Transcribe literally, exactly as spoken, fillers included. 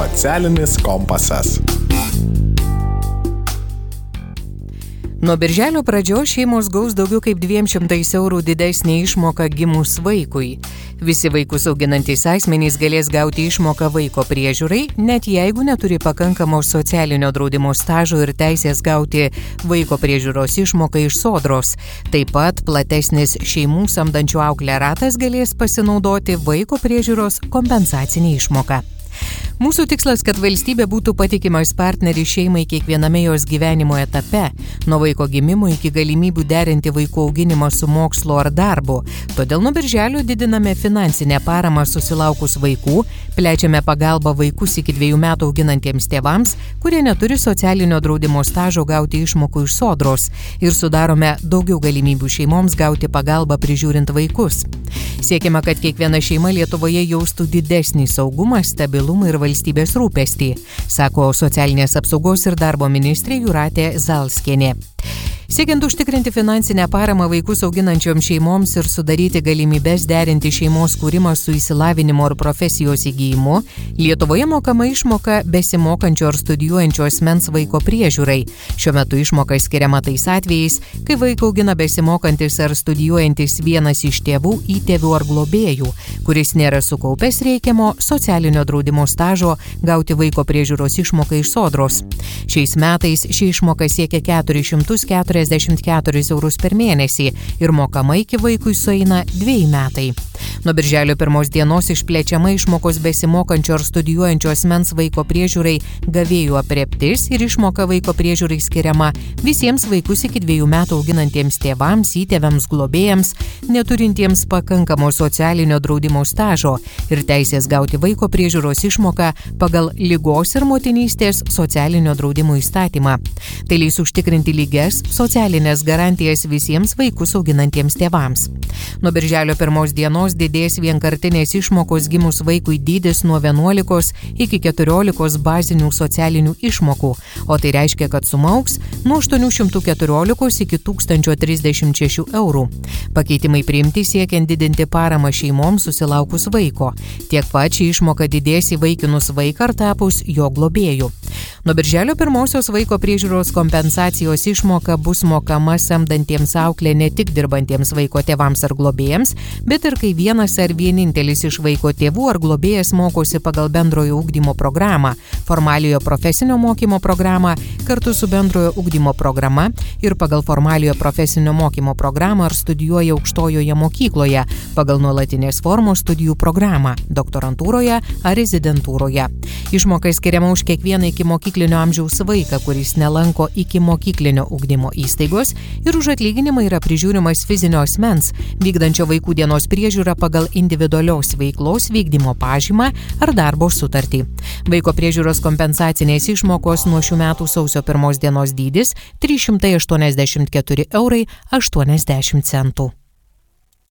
Socialinis kompasas. Nuo birželio pradžios šeimos gaus daugiau kaip dviem šimtais eurų didesnį išmoką gimus vaikui. Visi vaikus auginantys asmenys galės gauti išmoką vaiko priežiūrai, net jeigu neturi pakankamo socialinio draudimo stažo ir teisės gauti vaiko priežiūros išmoką iš Sodros. Taip pat platesnis šeimų samdančių auklę ratas galės pasinaudoti vaiko priežiūros kompensacinį išmoką. Mūsų tikslas, kad valstybė būtų patikimas partneris šeimai kiekviename jos gyvenimo etape, nuo vaiko gimimo iki galimybių derinti vaikų auginimą su mokslu ar darbu. Todėl nuo birželio didiname finansinę paramą susilaukus vaikų, plečiame pagalbą vaikus iki dviejų metų auginantiems tėvams, kurie neturi socialinio draudimo stažo gauti išmokų iš Sodros, ir sudarome daugiau galimybių šeimoms gauti pagalbą prižiūrint vaikus. Siekiame, kad kiekviena šeima Lietuvoje jaustų didesnį saugumą, stabilumą ir valstybės rūpestį, sako socialinės apsaugos ir darbo ministrė Jūratė Zalskienė. Siekiant užtikrinti finansinę paramą vaikus auginančioms šeimoms ir sudaryti galimybes derinti šeimos kūrimą su išsilavinimu ar profesijos įgijimu, Lietuvoje mokama išmoka besimokančio ar studijuojančio asmens vaiko priežiūrai. Šiuo metu išmoka skiriama tais atvejais, kai vaiką augina besimokantis ar studijuojantis vienas iš tėvų, įtėvių ar globėjų, kuris nėra sukaupęs reikiamo socialinio draudimo stažo gauti vaiko priežiūros išmoką iš Sodros. Šiais metais ši išmoka siekia keturis šimtus keturiasdešimt keturis eurus per mėnesį ir mokama iki vaikui sueina dveji metai. Nuo birželio pirmos dienos išplečiama išmokos besimokančio ar studijuojančio asmens vaiko priežiūrai gavėjų aprėptis ir išmoka vaiko priežiūrai skiriama visiems vaikus iki dviejų metų auginantiems tėvams, įtėviams, globėjams, neturintiems pakankamo socialinio draudimo stažo ir teisės gauti vaiko priežiūros išmoką pagal ligos ir motinystės socialinio draudimo įstatymą. Tai leis užtikrinti lygias socialinės garantijas visiems vaikus auginantiems tėvams. Nuo birželio pirmos dienos didės vienkartinės išmokos gimus vaikui dydis nuo vienuolikos iki keturiolikos bazinių socialinių išmokų, o tai reiškia, kad suma augs nuo aštuonių šimtų keturiolikos iki tūkstančio trisdešimt šešių eurų. Pakeitimai priimti siekiant didinti paramą šeimoms susilaukus vaiko. Tiek pat ši išmoka didės įvaikinus vaiką ar tapus jo globėju. Nuo birželio pirmosios vaiko priežiūros kompensacijos išmoka bus mokama samdantiems auklę ne tik dirbantiems vaiko tėvams ar globėjams, bet ir kai vienas ar vienintelis iš vaiko tėvų ar globėjas mokosi pagal bendrojo ugdymo programą, formaliojo profesinio mokymo programą kartu su bendrojo ugdymo programa ir pagal formaliojo profesinio mokymo programą ar studijuoja aukštojoje mokykloje pagal nuolatinės formos studijų programą, doktorantūroje ar rezidentūroje. Išmoka skiriama už kiekvieną iki mokyklinio amžiaus vaiką, kuris nelanko iki mokyklinio ugdymo įstaigos ir už atlyginimą yra prižiūrimas fizinio asmens, vykdančio vaikų dienos priežiūrą pagal individualios veiklos vykdymo pažymą ar darbo sutartį. Vaiko priežiūros kompensacinės išmokos nuo šių metų sausio pirmos dienos dydis trys šimtai aštuoniasdešimt keturi eurai aštuoniasdešimt centų.